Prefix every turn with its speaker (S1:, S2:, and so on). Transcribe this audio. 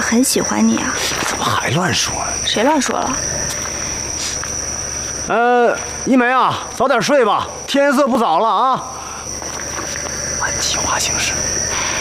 S1: 很喜欢你啊。
S2: 怎么还乱说呢？
S1: 谁乱说了？
S3: 一梅啊，早点睡吧，天色不早了啊。
S2: 按计划行事。